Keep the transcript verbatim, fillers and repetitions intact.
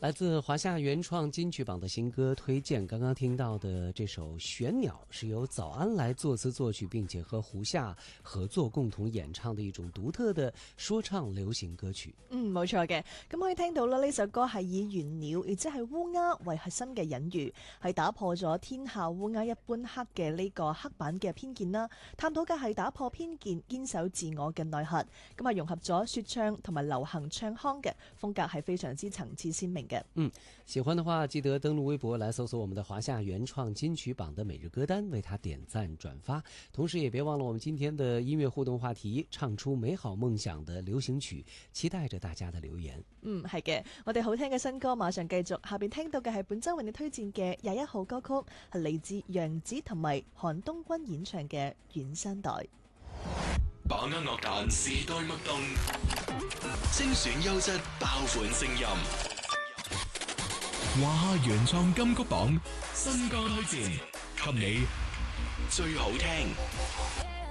来自华夏原创金曲榜的新歌推荐，刚刚听到的这首《玄鸟》是由早安来作詞作曲，並且和胡夏合作共同演唱的一種獨特的說唱流行歌曲。 嗯，冇錯嘅。咁可以聽到啦，呢首歌係以玄鳥，亦即係烏鴉為核心嘅隱喻，係打破咗天下烏鴉一般黑嘅呢個黑板嘅偏見啦。探討嘅係打破偏見、堅守自我嘅內核。咁啊，融合咗說唱同埋流行唱腔嘅風格，係非常之層次鮮明嘅。 嗯，喜歡的話記得登錄微博來搜索我們的華夏原創金曲榜的每日歌單，為他點讚轉發。同時也別忘了我們今天的音樂互動話題，唱出美好夢想的流行曲，期待着大家的留言。 嗯，係嘅，我哋好聽嘅新歌馬上繼續，下邊聽到嘅係本周為你推薦嘅廿一號歌曲，係嚟自楊紫同埋韓東君演唱嘅《遠山代》。 把握樂壇時代脈動，精選優質爆款聲音。華夏原創金曲榜新歌推薦，給你最好聽。